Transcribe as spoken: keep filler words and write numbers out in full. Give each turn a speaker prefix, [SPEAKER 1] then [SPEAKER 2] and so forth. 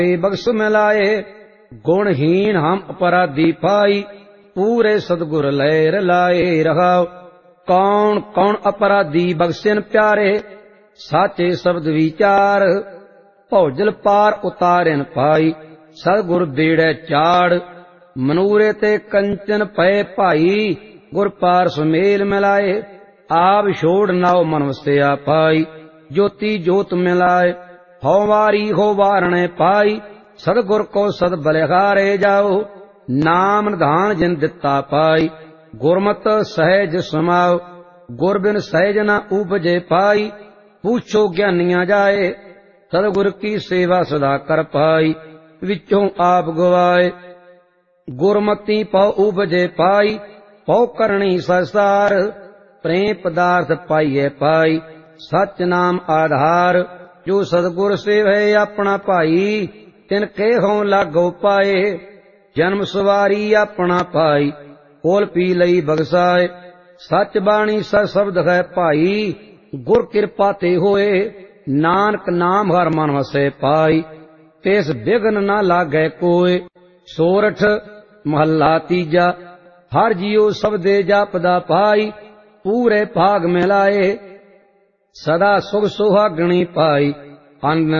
[SPEAKER 1] बख्श मिलाए, गुणहीन हम अपराधी पाई, पूरे सतगुर लहर लाए रहाओ। कौन कौन अपराधी बख्शन प्यारे, साचे शब्द विचार, भौजल पार उतारन पाई, सतगुर बेड़े चाड़। मनूरे ते कंचन पए भाई, गुर पार सुमेल मिलाए, आप छोड़ नाव मन वसिया पाई, ज्योति जोत मिलाए। हो वारी हो वारणे पाई, सतगुर को सद बलिहारे जाओ, नाम निधान जिन दिता पाई, गुरमत सहज समाओ। गुर बिन सहज न उपजे पाई, पूछो ज्ञानिया जाए, सतगुर की सेवा सदा कर पाई, विचों आप गवाए। गुरमति पौ उपजे पाई, पौ करनी संसार, प्रेम पदार्थ पाइए पाई, सच नाम आधार। जो सतगुर सेवै अपना भाई, तिनके हों लागो पाए, जन्म सवारी अपना पाई, कोल पी लई बगसाए। सच बाणी सच शब्द है भाई, गुर कृपा ते होए, नानक नाम हर मन वसे पाई, तिस बिघन न लागै कोय। सोरठ महला तीजा, हर जियो शब्दे जापदा पाई, पूरे भाग मिलाए, सदा सुख सुहागणी पाई, अन्न